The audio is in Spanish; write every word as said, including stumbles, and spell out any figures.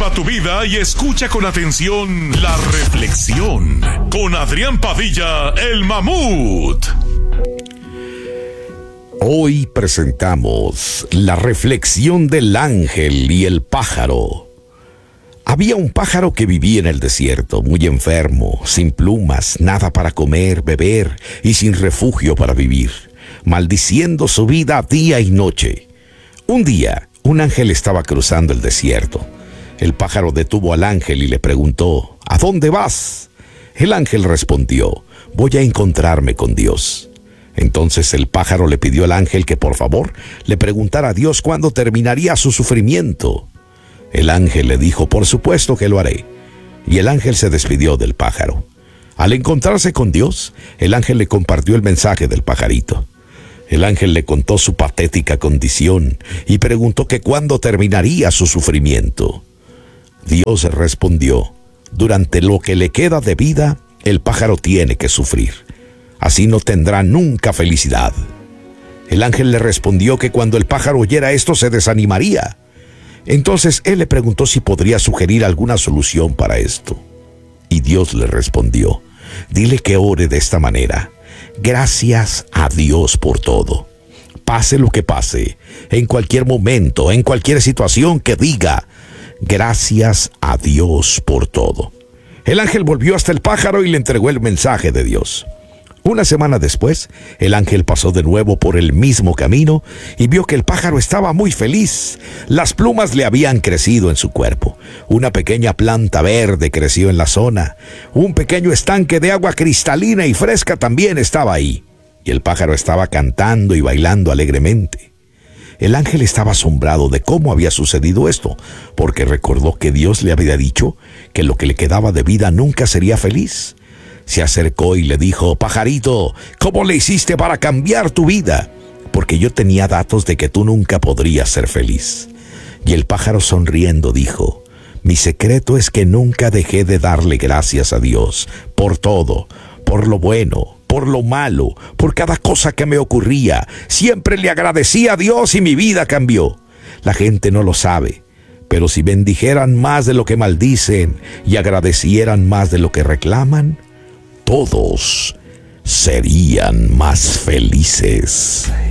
Observa tu vida y escucha con atención la reflexión con Adrián Padilla, el mamut. Hoy presentamos la reflexión del ángel y el pájaro. Había un pájaro que vivía en el desierto, muy enfermo, sin plumas, nada para comer, beber y sin refugio para vivir, maldiciendo su vida día y noche. Un día, un ángel estaba cruzando el desierto. El pájaro detuvo al ángel y le preguntó: ¿A dónde vas? El ángel respondió: voy a encontrarme con Dios. Entonces el pájaro le pidió al ángel que por favor le preguntara a Dios cuándo terminaría su sufrimiento. El ángel le dijo: por supuesto que lo haré. Y el ángel se despidió del pájaro. Al encontrarse con Dios, el ángel le compartió el mensaje del pajarito. El ángel le contó su patética condición y preguntó que cuándo terminaría su sufrimiento. Dios respondió: durante lo que le queda de vida, el pájaro tiene que sufrir. Así no tendrá nunca felicidad. El ángel le respondió que cuando el pájaro oyera esto se desanimaría. Entonces él le preguntó si podría sugerir alguna solución para esto. Y Dios le respondió: dile que ore de esta manera: gracias a Dios por todo. Pase lo que pase, en cualquier momento, en cualquier situación, que diga: gracias a Dios por todo. El ángel volvió hasta el pájaro y le entregó el mensaje de Dios. Una semana después, el ángel pasó de nuevo por el mismo camino y vio que el pájaro estaba muy feliz. Las plumas le habían crecido en su cuerpo. Una pequeña planta verde creció en la zona. Un pequeño estanque de agua cristalina y fresca también estaba ahí. Y el pájaro estaba cantando y bailando alegremente. El ángel estaba asombrado de cómo había sucedido esto, porque recordó que Dios le había dicho que lo que le quedaba de vida nunca sería feliz. Se acercó y le dijo: pajarito, ¿cómo le hiciste para cambiar tu vida? Porque yo tenía datos de que tú nunca podrías ser feliz. Y el pájaro, sonriendo, dijo: mi secreto es que nunca dejé de darle gracias a Dios por todo, por lo bueno, por lo malo, por cada cosa que me ocurría. Siempre le agradecí a Dios y mi vida cambió. La gente no lo sabe, pero si bendijeran más de lo que maldicen y agradecieran más de lo que reclaman, todos serían más felices.